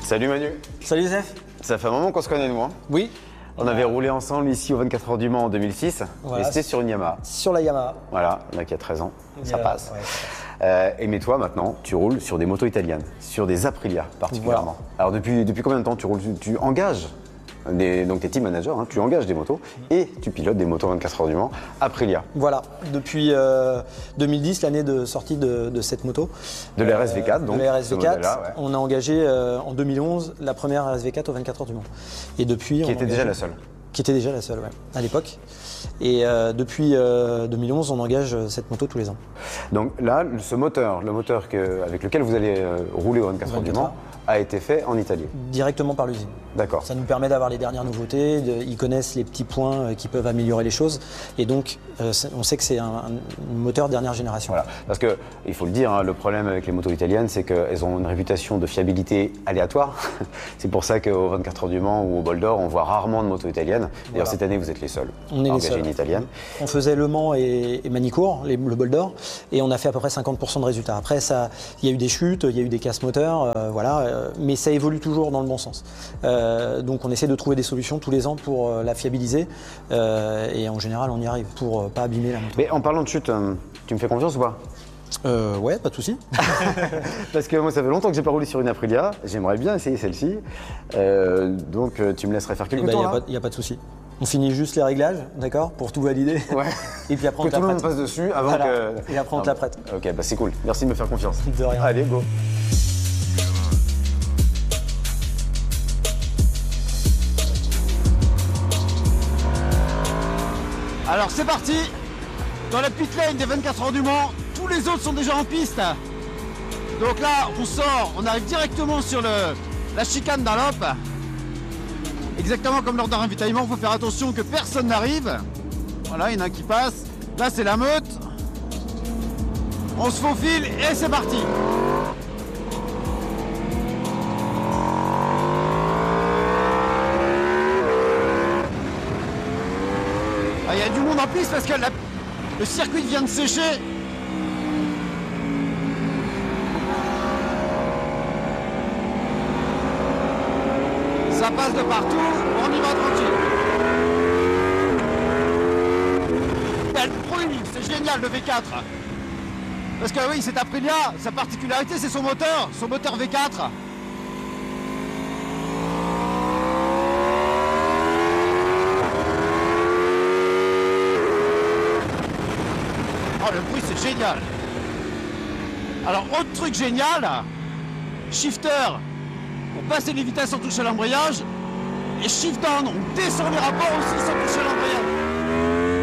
Salut Manu. Salut Youssef. Ça fait un moment qu'on se connaît nous. Hein. Oui. On avait roulé ensemble ici au 24 heures du Mans en 2006. Voilà. Et c'était sur une Yamaha. Sur la Yamaha. Voilà, là qui a 13 ans. Ça passe. Ouais, ça passe. Mais toi maintenant, tu roules sur des motos italiennes, sur des Aprilia particulièrement. Voilà. Alors depuis combien de temps tu roules? Tu engages donc tu es team manager, hein, tu engages des motos et tu pilotes des motos 24 heures du Mans Aprilia. Voilà, depuis 2010, l'année de sortie de cette moto. De la RSV4 donc. De la RSV4, ouais. On a engagé en 24 la première RSV4 aux 24 heures du Mans. Et depuis, Qui était déjà la seule. Qui était déjà la seule, ouais, à l'époque. Et depuis 2011, on engage cette moto tous les ans. Donc là, ce moteur, le moteur avec lequel vous allez rouler au 24 heures du Mans, a été fait en Italie. Directement par l'usine. D'accord. Ça nous permet d'avoir les dernières nouveautés, ils connaissent les petits points qui peuvent améliorer les choses. Et donc, on sait que c'est un moteur dernière génération. Voilà. Parce qu'il faut le dire, hein, le problème avec les motos italiennes, c'est qu'elles ont une réputation de fiabilité aléatoire. C'est pour ça qu'au 24 heures du Mans ou au Bol d'Or, on voit rarement de motos italiennes. D'ailleurs, cette année, vous êtes les seuls à engager une italienne. On faisait Le Mans et Manicourt, le Bol d'Or, et on a fait à peu près 50% de résultats. Après, il y a eu des chutes, il y a eu des casse-moteurs, mais ça évolue toujours dans le bon sens. Donc on essaie de trouver des solutions tous les ans pour la fiabiliser, et en général, on y arrive pour pas abîmer la moto. Mais en parlant de chute, tu me fais confiance ou pas? Ouais, pas de souci. Parce que moi, ça fait longtemps que j'ai pas roulé sur une Aprilia. J'aimerais bien essayer celle-ci. Donc, tu me laisserais faire quelques tours. Il n'y a pas de souci. On finit juste les réglages, d'accord, pour tout valider. Ouais. Et puis après, on te que la tout le prête. monde passe dessus avant que. Et après, on te la prête. Ok, bah c'est cool. Merci de me faire confiance. De rien. Allez, go. Alors c'est parti. Dans la pit lane des 24 heures du Mans, tous les autres sont déjà en piste. Donc là, on sort, on arrive directement sur la chicane d'Alop. Exactement comme lors d'un ravitaillement, il faut faire attention que personne n'arrive. Voilà, il y en a un qui passe. Là, c'est la meute. On se faufile et c'est parti. Il y a du monde en piste parce que le circuit vient de sécher. Ça passe de partout, on y va tranquille. Elle brûle, c'est génial le V4. Parce que oui, cette Aprilia, sa particularité c'est son moteur V4. Oh, le bruit c'est génial. Alors autre truc génial, shifter, on passe les vitesses sans toucher l'embrayage, et shift down, on descend les rapports aussi sans toucher l'embrayage.